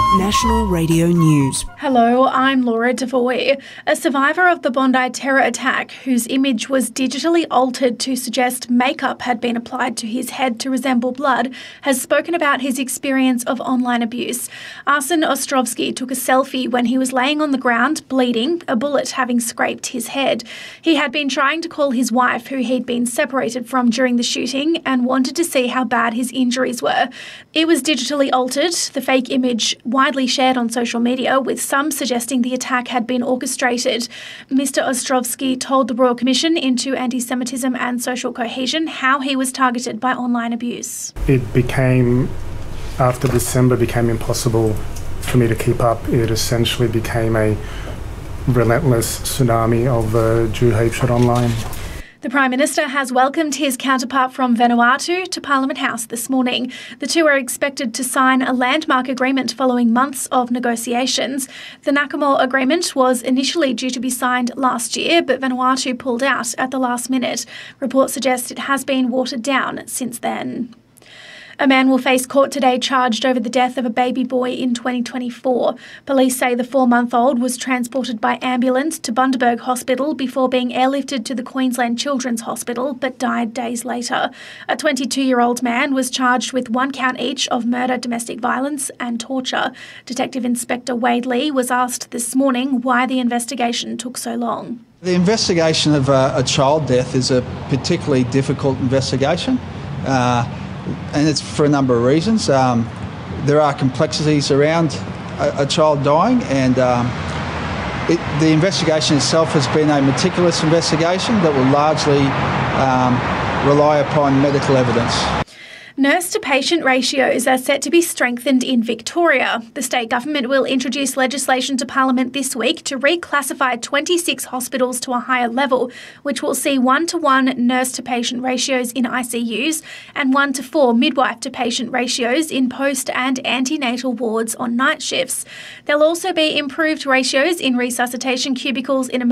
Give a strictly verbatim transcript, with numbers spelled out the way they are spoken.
National Radio News. Hello, I'm Laura Devoy. A survivor of the Bondi terror attack, whose image was digitally altered to suggest makeup had been applied to his head to resemble blood, has spoken about his experience of online abuse. Arsen Ostrovsky took a selfie when he was laying on the ground, bleeding, a bullet having scraped his head. He had been trying to call his wife, who he'd been separated from during the shooting, and wanted to see how bad his injuries were. It was digitally altered, the fake image widely shared on social media, with some suggesting the attack had been orchestrated. Mister Ostrovsky told the Royal Commission into Anti-Semitism and Social Cohesion how he was targeted by online abuse. It became, after December, became impossible for me to keep up. It essentially became a relentless tsunami of uh, Jew hatred online. The Prime Minister has welcomed his counterpart from Vanuatu to Parliament House this morning. The two are expected to sign a landmark agreement following months of negotiations. The Nakamore Agreement was initially due to be signed last year, but Vanuatu pulled out at the last minute. Reports suggest it has been watered down since then. A man will face court today charged over the death of a baby boy in twenty twenty-four. Police say the four-month-old was transported by ambulance to Bundaberg Hospital before being airlifted to the Queensland Children's Hospital, but died days later. A twenty-two-year-old man was charged with one count each of murder, domestic violence and torture. Detective Inspector Wade Lee was asked this morning why the investigation took so long. The investigation of a, a child death is a particularly difficult investigation. Uh, And it's for a number of reasons. Um, there are complexities around a, a child dying, and um, it, the investigation itself has been a meticulous investigation that will largely um, rely upon medical evidence. Nurse-to-patient ratios are set to be strengthened in Victoria. The state government will introduce legislation to Parliament this week to reclassify twenty-six hospitals to a higher level, which will see one-to-one nurse-to-patient ratios in I C Us and one-to-four midwife-to-patient ratios in post- and antenatal wards on night shifts. There'll also be improved ratios in resuscitation cubicles in